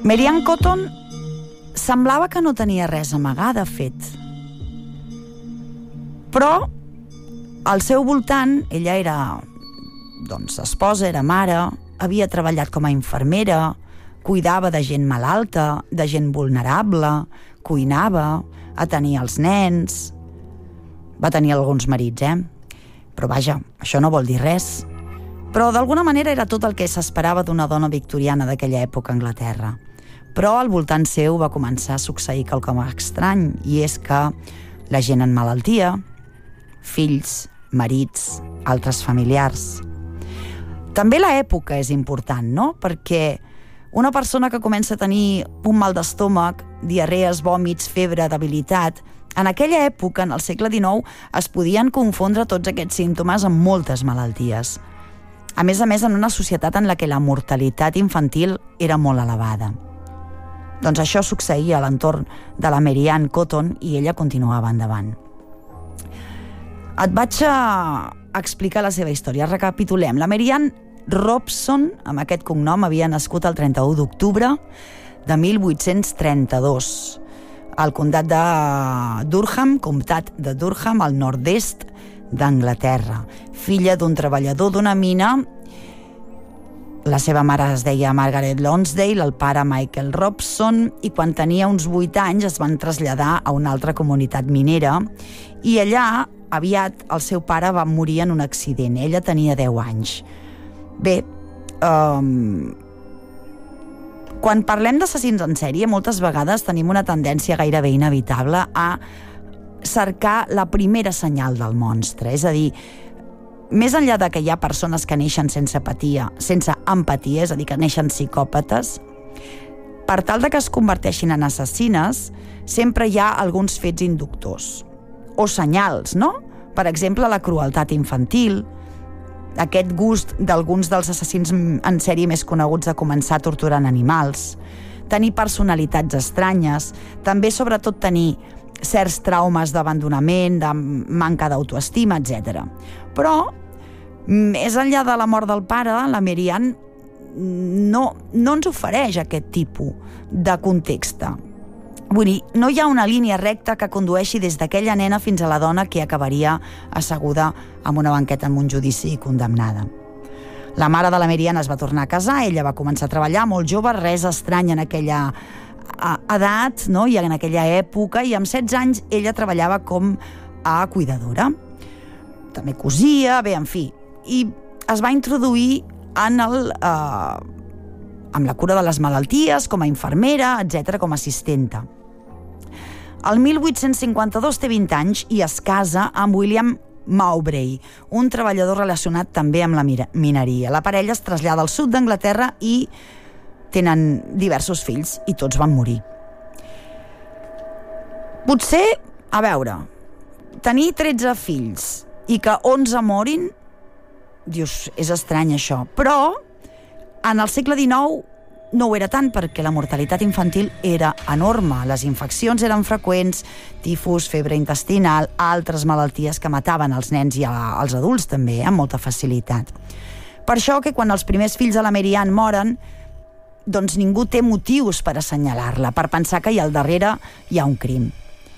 Mary Ann Cotton semblava que no tenia res a amagar, de fet. Però al seu voltant, ella era esposa, era mare, havia treballat com a infermera, cuidava de gent malalta, de gent vulnerable, cuinava, atenia els nens. Va tenir alguns marits, Però vaja, això no vol dir res. Però d'alguna manera era tot el que s'esperava d'una dona victoriana d'aquella època a Anglaterra. Però al voltant seu va començar a succeir quelcom estrany, i és que la gent emmalaltia, fills, marits, altres familiars. També l'època és important, no? Perquè una persona que comença a tenir un mal d'estómac, diarrees, vòmits, febre, debilitat, en aquella època, en el segle XIX, es podien confondre tots aquests símptomes amb moltes malalties. A més, en una societat en la què la mortalitat infantil era molt elevada. Doncs això succeïa a l'entorn de la Mary Ann Cotton i ella continuava endavant. Et vaig a explicar la seva història. Recapitulem. La Mary Ann Robson, amb aquest cognom, havia nascut el 31 d'octubre de 1832 al comtat de Durham, al nord-est d'Anglaterra. Filla d'un treballador d'una mina. La seva mare es deia Margaret Lonsdale, el pare Michael Robson, i quan tenia uns 8 anys es van traslladar a una altra comunitat minera i allà aviat el seu pare va morir en un accident. Ella tenia 10 anys. Bé, quan parlem d'assassins en sèrie, moltes vegades tenim una tendència gairebé inevitable a cercar la primera senyal del monstre. És a dir, més enllà de que hi ha persones que neixen sense empatia, és a dir, que neixen psicòpates, per tal de que es converteixin en assassines, sempre hi ha alguns fets inductors o senyals, no? Per exemple, la crueltat infantil, aquest gust d'alguns dels assassins en sèrie més coneguts de començar torturant animals, tenir personalitats estranyes, també sobretot tenir certs traumes d'abandonament, de manca d'autoestima, etc. Però, més enllà de la mort del pare, la Mary Ann no ens ofereix aquest tipus de context. Vull dir, no hi ha una línia recta que condueixi des d'aquella nena fins a la dona que acabaria asseguda en una banqueta en un judici i condemnada. La mare de la Mary Ann es va tornar a casar, ella va començar a treballar molt jove, res estrany en aquella edat, no? I en aquella època, i amb 16 anys ella treballava com a cuidadora. També cosia, bé, en fi. I es va introduir amb la cura de les malalties, com a infermera, etc., com a assistenta. El 1852 té 20 anys i es casa amb William Mowbray, un treballador relacionat també amb la mineria. La parella es trasllada al sud d'Anglaterra i tenen diversos fills i tots van morir. Potser, a veure, tenir 13 fills i que 11 morin, dius, és estrany això, però en el segle XIX no ho era tant perquè la mortalitat infantil era enorme, les infeccions eren freqüents, tifus, febre intestinal, altres malalties que mataven els nens i els adults també, amb molta facilitat. Per això que quan els primers fills de la Mary Ann moren, doncs ningú té motius per assenyalar-la, per pensar que al darrere hi ha un crim.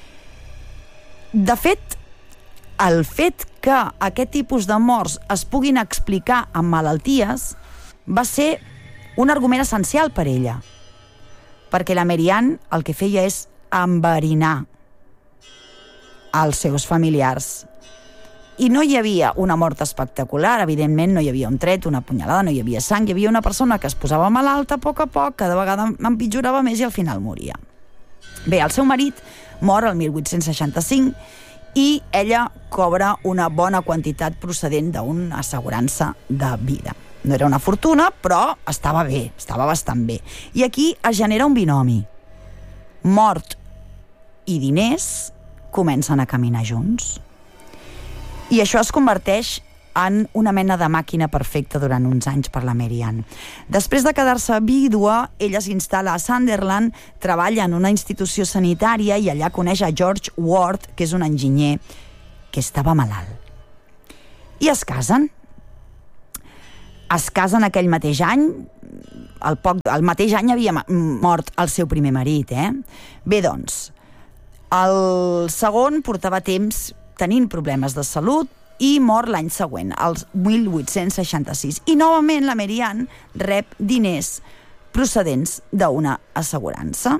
De fet, el fet que aquest tipus de morts es puguin explicar amb malalties va ser un argument essencial per ella, perquè la Mary Ann el que feia és enverinar els seus familiars. I no hi havia una mort espectacular, evidentment no hi havia un tret, una punyalada, no hi havia sang, hi havia una persona que es posava malalta a poc, cada vegada empitjorava més i al final moria. Bé, el seu marit mor el 1865 i ella cobra una bona quantitat procedent d'una assegurança de vida. No era una fortuna, però estava bé, estava bastant bé. I aquí es genera un binomi. Mort i diners comencen a caminar junts. I això es converteix en una mena de màquina perfecta durant uns anys per la Mary Ann. Després de quedar-se vídua, ella s'instal·la a Sunderland, treballa en una institució sanitària i allà coneix a George Ward, que és un enginyer que estava malalt. I es casen. Es casen aquell mateix any, el mateix any havia mort el seu primer marit, Bé, doncs, el segon portava temps tenint problemes de salut i mor l'any següent, el 1866. I novament la Mary Ann rep diners procedents d'una assegurança.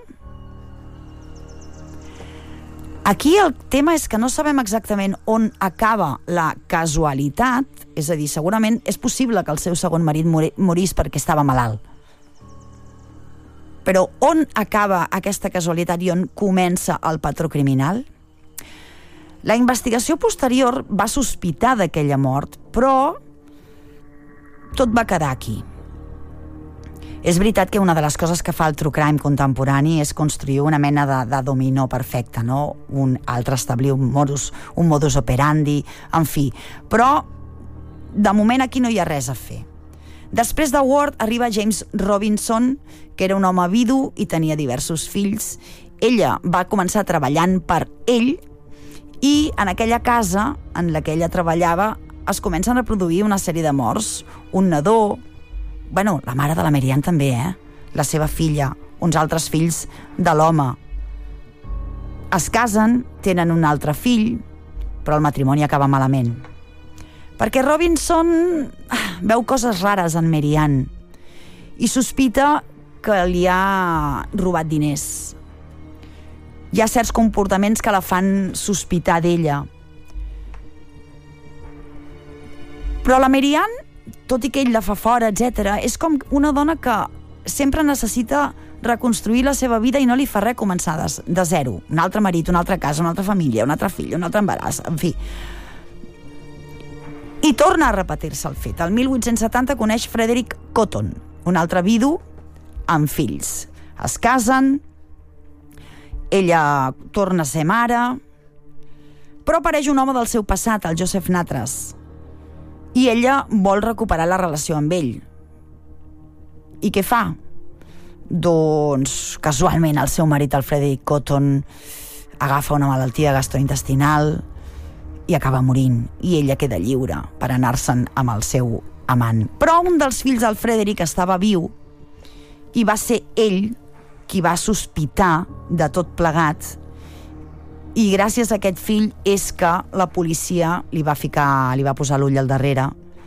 Aquí el tema és que no sabem exactament on acaba la casualitat, és a dir, segurament és possible que el seu segon marit morís perquè estava malalt. Però on acaba aquesta casualitat i on comença el patró criminal? La investigació posterior va sospitar d'aquella mort, però tot va quedar aquí. És veritat que una de les coses que fa el true crime contemporani és construir una mena de dominó perfecte, no? Establir un modus operandi, en fi. Però, de moment, aquí no hi ha res a fer. Després de Ward arriba James Robinson, que era un home vidu i tenia diversos fills. Ella va començar treballant per ell i en aquella casa en la que ella treballava es comencen a produir una sèrie de morts. Un nadó, la mare de la Mary Ann també, la seva filla, uns altres fills de l'home. Es casen, tenen un altre fill, però el matrimoni acaba malament. Perquè Robinson veu coses rares en Mary Ann i sospita que li ha robat diners. Hi ha certs comportaments que la fan sospitar d'ella. Però la Mary Ann, tot i que ell la fa fora, etc., és com una dona que sempre necessita reconstruir la seva vida i no li fa res començar de zero. Un altre marit, una altra casa, una altra família, un altre fill, un altre embaràs, en fi. I torna a repetir-se el fet. El 1870 coneix Frederick Cotton, un altre vidu amb fills. Es casen, ella torna a ser mare, però apareix un home del seu passat, el Joseph Natras, i ella vol recuperar la relació amb ell. I què fa? Doncs, casualment, el seu marit, el Frederick Cotton, agafa una malaltia gastrointestinal i acaba morint, i ella queda lliure per anar-se'n amb el seu amant. Però un dels fills del Frederick estava viu i va ser ell qui va sospitar de tot plegat, i gràcies a aquest fill és que la policia li va posar l'ull al darrere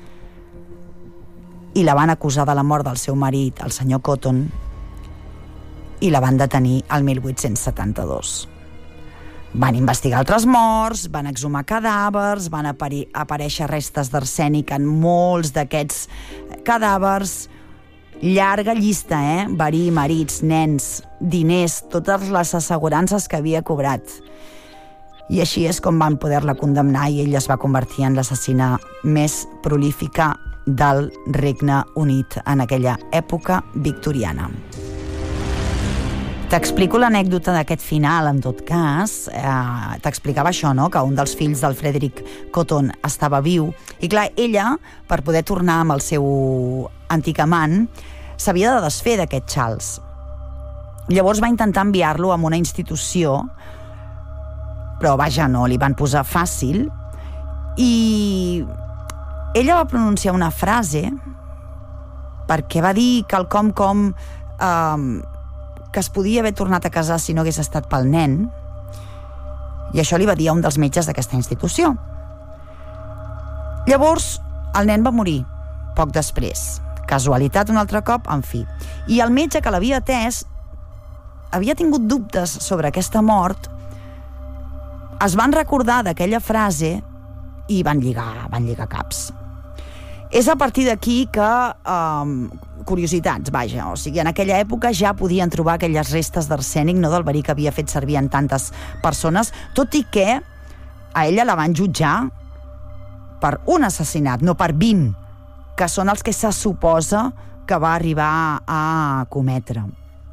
i la van acusar de la mort del seu marit, el senyor Cotton, i la van detenir el 1872. Van investigar altres morts, van exhumar cadàvers, van aparèixer restes d'arsènic en molts d'aquests cadàvers. Llarga llista, verí, marits, nens, diners, totes les assegurances que havia cobrat. I així és com van poder-la condemnar i ella es va convertir en l'assassina més prolífica del Regne Unit en aquella època victoriana. T'explico l'anècdota d'aquest final, en tot cas. T'explicava això, no?, que un dels fills del Frederick Cotton estava viu. I clar, ella, per poder tornar amb el seu antic amant, s'havia de desfer d'aquest Charles. Llavors va intentar enviar-lo a una institució, però vaja, no li van posar fàcil, i ella va pronunciar una frase perquè va dir quelcom com que es podia haver tornat a casar si no hagués estat pel nen, i això li va dir a un dels metges d'aquesta institució. Llavors, el nen va morir poc després. Casualitat un altre cop, en fi. I el metge que l'havia atès havia tingut dubtes sobre aquesta mort, es van recordar d'aquella frase i van lligar caps. És a partir d'aquí que, curiositats, vaja, o sigui, en aquella època ja podien trobar aquelles restes d'arsènic, no del verí que havia fet servir en tantes persones, tot i que a ella la van jutjar per un assassinat, no per 20, que són els que se suposa que va arribar a cometre.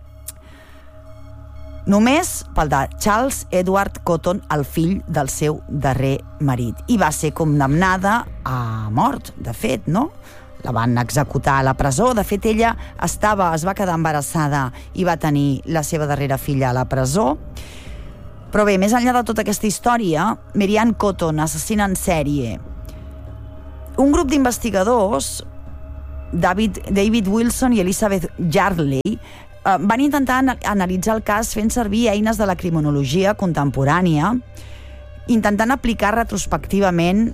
Només pel de Charles Edward Cotton, el fill del seu darrer marit. I va ser condemnada a mort, de fet, no? La van executar a la presó. De fet, ella es va quedar embarassada i va tenir la seva darrera filla a la presó. Però bé, més enllà de tota aquesta història, Mary Ann Cotton, assassina en sèrie. Un grup d'investigadors David Wilson i Elizabeth Yardley van intentar analitzar el cas fent servir eines de la criminologia contemporània, intentant aplicar retrospectivament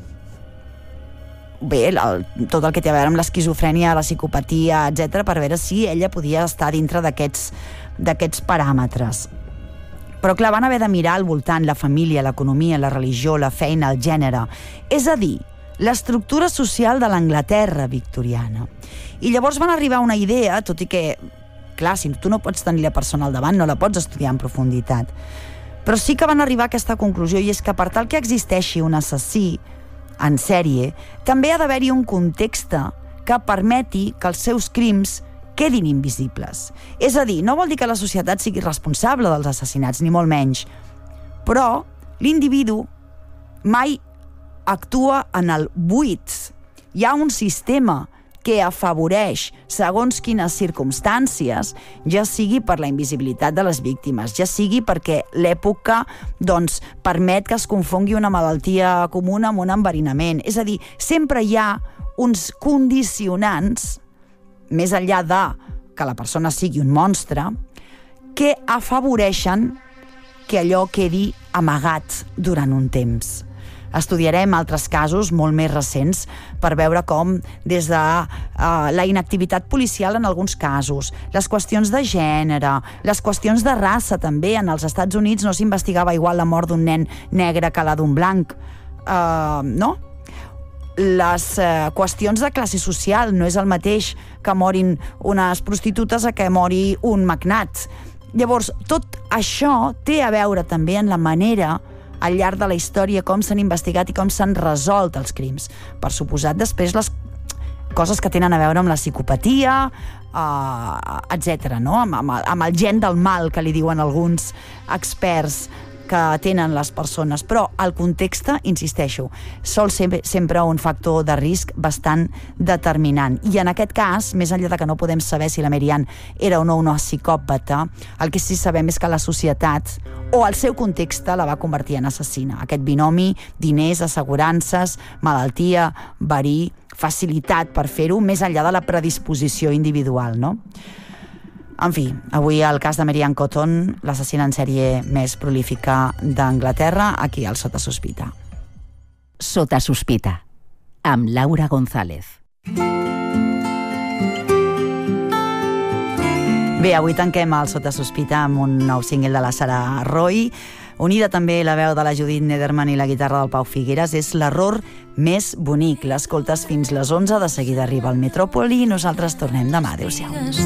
tot el que té a veure amb l'esquizofrènia, la psicopatia, etc., per veure si ella podia estar dintre d'aquests paràmetres. Però clar, van haver de mirar al voltant la família, l'economia, la religió, la feina, el gènere. És a dir, l'estructura social de l'Anglaterra victoriana. I llavors van arribar a una idea, tot i que, clar, si tu no pots tenir la persona al davant, no la pots estudiar en profunditat. Però sí que van arribar a aquesta conclusió, i és que per tal que existeixi un assassí en sèrie, també ha d'haver-hi un context que permeti que els seus crims quedin invisibles. És a dir, no vol dir que la societat sigui responsable dels assassinats, ni molt menys, però l'individu mai actua en el buit. Hi ha un sistema que afavoreix, segons quines circumstàncies, ja sigui per la invisibilitat de les víctimes, ja sigui perquè l'època permet que es confongui una malaltia comuna amb un enverinament. És a dir, sempre hi ha uns condicionants, més enllà de que la persona sigui un monstre, que afavoreixen que allò quedi amagat durant un temps. Estudiarem altres casos molt més recents per veure com des de la inactivitat policial en alguns casos, les qüestions de gènere, les qüestions de raça també. En els Estats Units no s'investigava igual la mort d'un nen negre que la d'un blanc, no? Les qüestions de classe social, no és el mateix que morin unes prostitutes a que mori un magnat. Llavors, tot això té a veure també en la manera al llarg de la història com s'han investigat i com s'han resolt els crims. Per suposat, després les coses que tenen a veure amb la psicopatia, etc., no? Amb el gen del mal, que li diuen alguns experts que tenen les persones. Però el context, insisteixo, sol ser sempre un factor de risc bastant determinant. I en aquest cas, més enllà de que no podem saber si la Mary Ann era o no una psicòpata, el que sí sabem és que la societat o el seu context la va convertir en assassina. Aquest binomi, diners, assegurances, malaltia, verí, facilitat per fer-ho, més enllà de la predisposició individual, no? En fi, avui el cas de Mary Ann Cotton, l'assassina en sèrie més prolífica d'Anglaterra, aquí al Sota Sospita. Sota Sospita, amb Laura González. Bé, avui tanquem el Sota Sospita amb un nou single de la Sarah Roy. Unida també la veu de la Judith Nederman i la guitarra del Pau Figueres. És l'error més bonic. L'escoltes fins les 11, de seguida arriba al Metròpoli i nosaltres tornem demà. Adéu-siau.